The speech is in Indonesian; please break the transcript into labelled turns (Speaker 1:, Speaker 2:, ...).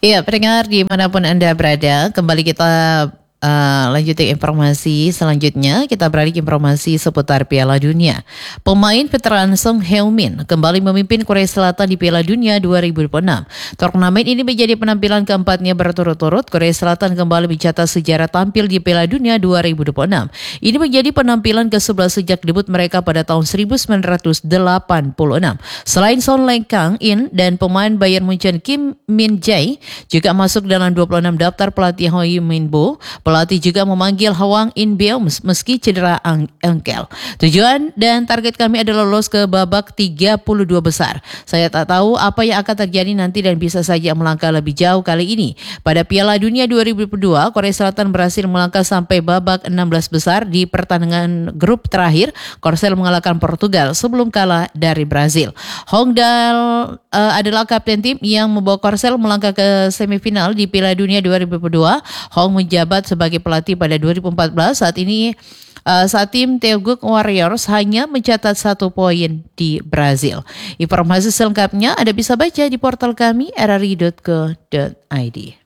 Speaker 1: Iya, pendengar dimanapun Anda berada, kembali kita lanjutin informasi selanjutnya. Kita beralih ke informasi seputar Piala Dunia. Pemain veteran Song Heung-min kembali memimpin Korea Selatan di Piala Dunia 2026. Turnamen ini menjadi penampilan keempatnya berturut-turut. Korea Selatan kembali mencatat sejarah tampil di Piala Dunia 2026. Ini menjadi penampilan ke-11 sejak debut mereka pada tahun 1986. Selain Son Kang-in dan pemain Bayern Munchen Kim Min-jae juga masuk dalam 26 daftar pelatih Ho Min-bo. Pelatih juga memanggil Hwang In-beom meski cedera ankle. Tujuan dan target kami adalah lolos ke babak 32 besar. Saya tak tahu apa yang akan terjadi nanti dan bisa saja melangkah lebih jauh kali ini. Pada Piala Dunia 2022, Korea Selatan berhasil melangkah sampai babak 16 besar di pertandingan grup terakhir. Korsel mengalahkan Portugal sebelum kalah dari Brazil. Hongdal adalah kapten tim yang membawa Korsel melangkah ke semifinal di Piala Dunia 2022. Hong menjabat sebagai pelatih pada 2014. Saat tim Taeguk Warriors hanya mencatat 1 poin di Brazil. Informasi selengkapnya Anda bisa baca di portal kami rri.co.id.